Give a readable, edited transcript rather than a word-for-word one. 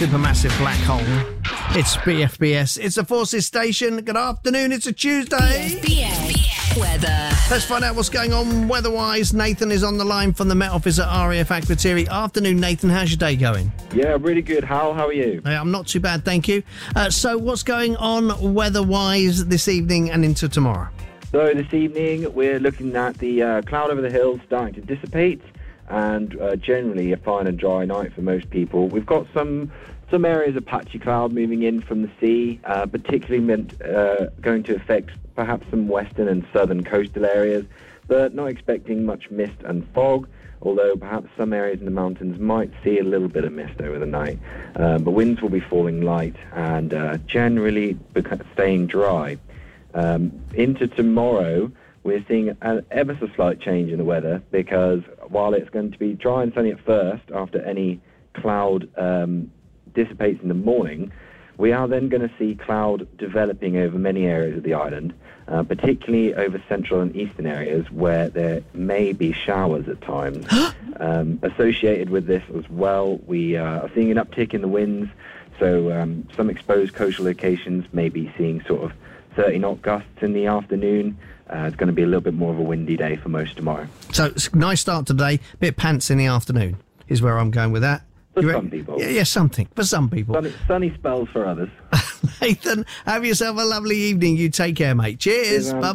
supermassive black hole. It's BFBS. It's a Forces station. Good afternoon. It's a Tuesday. BFBS weather. Let's find out what's going on weather-wise. Nathan is on the line from the Met Office at RAF Akrotiri. Afternoon, Nathan. How's your day going? Yeah, really good. Hal, how are you? I'm not too bad, thank you. So what's going on weather-wise this evening and into tomorrow? So this evening we're looking at the cloud over the hills starting to dissipate, and generally a fine and dry night for most people. We've got some areas of patchy cloud moving in from the sea, particularly going to affect perhaps some western and southern coastal areas, but not expecting much mist and fog, although perhaps some areas in the mountains might see a little bit of mist over the night. But winds will be falling light and generally staying dry. Into tomorrow, we're seeing an ever so slight change in the weather, because while it's going to be dry and sunny at first after any cloud dissipates in the morning, we are then going to see cloud developing over many areas of the island, particularly over central and eastern areas where there may be showers at times. Associated with this as well, we are seeing an uptick in the winds, so some exposed coastal locations may be seeing sort of 30-knot gusts in the afternoon. It's going to be a little bit more of a windy day for most tomorrow. So it's a nice start today, bit pants in the afternoon is where I'm going with that. For some people. Yeah, something. For some people. Sunny spells for others. Nathan, have yourself a lovely evening. You take care, mate. Cheers. Cheers, Bye.